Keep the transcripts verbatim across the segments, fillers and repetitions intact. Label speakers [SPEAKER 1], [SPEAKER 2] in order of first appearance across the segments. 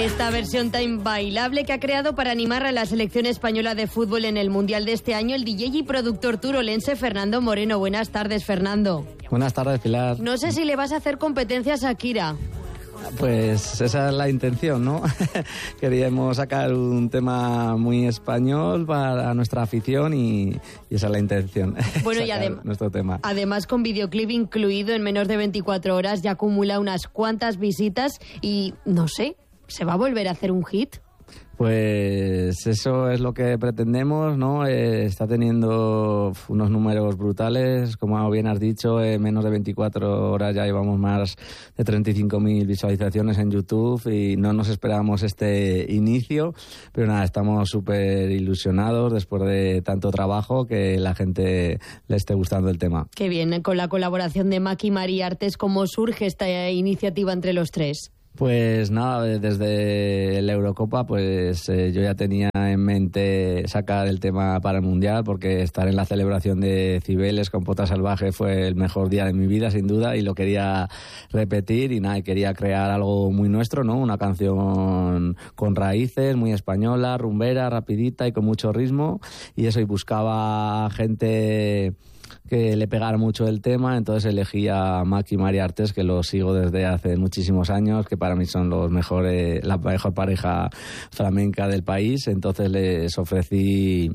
[SPEAKER 1] Esta versión tan bailable que ha creado para animar a la selección española de fútbol en el Mundial de este año el D J y productor turolense Fernando Moreno. Buenas tardes, Fernando.
[SPEAKER 2] Buenas tardes, Pilar.
[SPEAKER 1] No sé si le vas a hacer competencia a Shakira.
[SPEAKER 2] Pues esa es la intención, ¿no? Queríamos sacar un tema muy español para nuestra afición y, y esa es la intención.
[SPEAKER 1] Bueno, y además,
[SPEAKER 2] nuestro tema.
[SPEAKER 1] Además, con videoclip incluido, en menos de veinticuatro horas ya acumula unas cuantas visitas y, no sé, ¿se va a volver a hacer un hit?
[SPEAKER 2] Pues eso es lo que pretendemos, ¿no? Eh, está teniendo unos números brutales, como bien has dicho, en menos de veinticuatro horas ya llevamos más de treinta y cinco mil visualizaciones en YouTube y no nos esperábamos este inicio, pero nada, estamos súper ilusionados después de tanto trabajo que la gente le esté gustando el tema.
[SPEAKER 1] Qué bien, con la colaboración de Maki María Artes, ¿cómo surge esta iniciativa entre los tres?
[SPEAKER 2] Pues nada, desde la Eurocopa pues eh, yo ya tenía en mente sacar el tema para el Mundial porque estar en la celebración de Cibeles con Pota Salvaje fue el mejor día de mi vida sin duda y lo quería repetir y nada, y quería crear algo muy nuestro, ¿no? Una canción con raíces, muy española, rumbera, rapidita y con mucho ritmo y eso, y buscaba gente que le pegara mucho el tema, entonces elegí a Maki y María Artes, que los sigo desde hace muchísimos años, que para mí son los mejores, la mejor pareja flamenca del país, entonces les ofrecí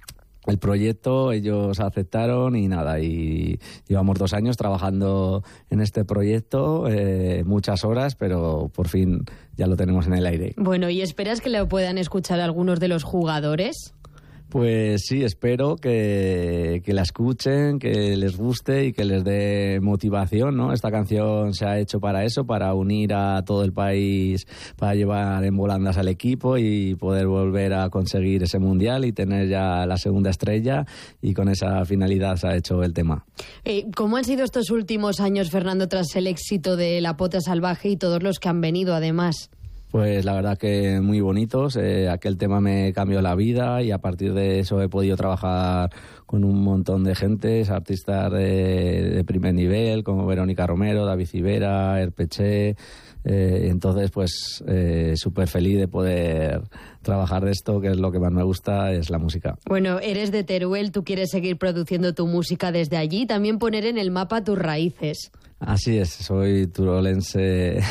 [SPEAKER 2] el proyecto, ellos aceptaron y nada, y llevamos dos años trabajando en este proyecto, eh, muchas horas, pero por fin ya lo tenemos en el aire.
[SPEAKER 1] Bueno, ¿y esperas que lo puedan escuchar algunos de los jugadores?
[SPEAKER 2] Pues sí, espero que, que la escuchen, que les guste y que les dé motivación, ¿no? Esta canción se ha hecho para eso, para unir a todo el país, para llevar en volandas al equipo y poder volver a conseguir ese mundial y tener ya la segunda estrella, y con esa finalidad se ha hecho el tema.
[SPEAKER 1] Eh, ¿Cómo han sido estos últimos años, Fernando, tras el éxito de La Pota Salvaje y todos los que han venido además?
[SPEAKER 2] Pues la verdad que muy bonitos, eh, aquel tema me cambió la vida y a partir de eso he podido trabajar con un montón de gente, artistas de, de primer nivel como Verónica Romero, David Civera, Erpeché, eh, entonces pues eh, súper feliz de poder trabajar de esto, que es lo que más me gusta, es la música.
[SPEAKER 1] Bueno, eres de Teruel, tú quieres seguir produciendo tu música desde allí, también poner en el mapa tus raíces.
[SPEAKER 2] Así es, soy turolense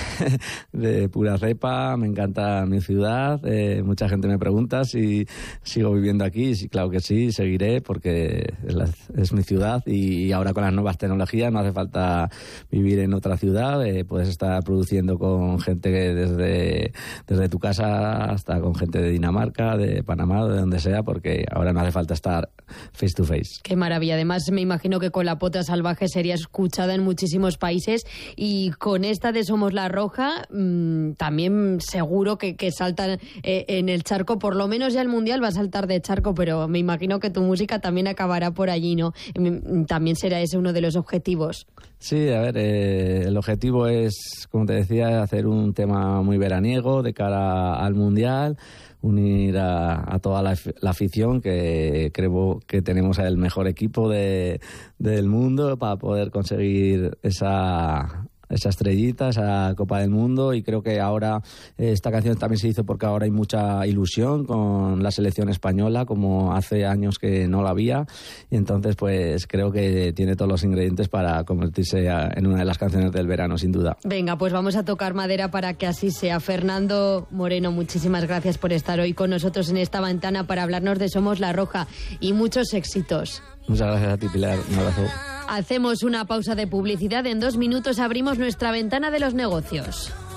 [SPEAKER 2] de pura cepa, me encanta mi ciudad, eh, mucha gente me pregunta si sigo viviendo aquí, sí, claro que sí, seguiré porque es, la, es mi ciudad y ahora con las nuevas tecnologías no hace falta vivir en otra ciudad, eh, puedes estar produciendo con gente que desde, desde tu casa hasta con gente de Dinamarca, de Panamá, de donde sea, porque ahora no hace falta estar face to face.
[SPEAKER 1] Qué maravilla, además me imagino que con La Pota Salvaje sería escuchada en muchísimos países y con esta de Somos la Roja mmm, también seguro que, que saltan eh, en el charco, por lo menos ya el Mundial va a saltar de charco, pero me imagino que tu música también acabará por allí, ¿no? También será ese uno de los objetivos.
[SPEAKER 2] Sí, a ver, eh, el objetivo es, como te decía, hacer un tema muy veraniego de cara al Mundial, unir a, a toda la, la afición, que creo que tenemos el mejor equipo de, del mundo para poder conseguir esa... esa estrellita, esa Copa del Mundo, y creo que ahora eh, esta canción también se hizo porque ahora hay mucha ilusión con la selección española, como hace años que no la había, y entonces pues creo que tiene todos los ingredientes para convertirse a, en una de las canciones del verano, sin duda.
[SPEAKER 1] Venga, pues vamos a tocar madera para que así sea. Fernando Moreno, muchísimas gracias por estar hoy con nosotros en esta ventana para hablarnos de Somos la Roja y muchos éxitos.
[SPEAKER 2] Muchas gracias a ti, Pilar. Un abrazo.
[SPEAKER 1] Hacemos una pausa de publicidad. En dos minutos abrimos nuestra ventana de los negocios.